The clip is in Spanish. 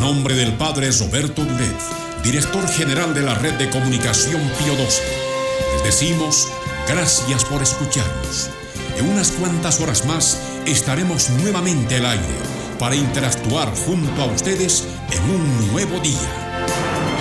nombre del Padre Roberto Duret, director general de la Red de Comunicación Pío XII, les decimos gracias por escucharnos. En unas cuantas horas más estaremos nuevamente al aire para interactuar junto a ustedes en un nuevo día.